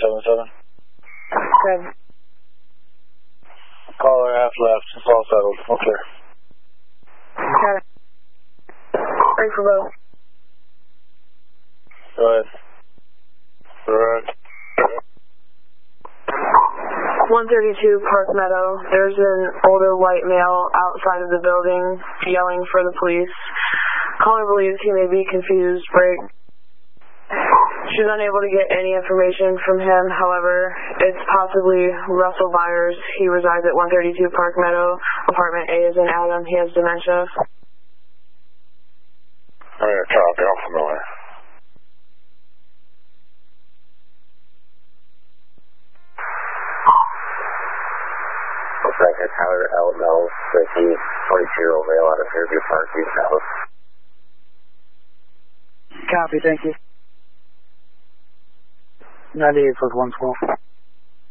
377. Okay. Caller half left. It's all settled. All clear. Okay. Ready for both. Go ahead. Correct. 132 Park Meadow. There's an older white male outside of the building yelling for the police. Caller believes he may be confused. Break. She's unable to get any information from him. However, it's possibly Russell Byers. He resides at 132 Park Meadow. Apartment A is in Adam. He has dementia. I'm going to copy. I'm familiar. Looks like a Tyler L. Mills, 22-year-old male out of Fairview Park, East Dallas. Copy, thank you. 98 for 112.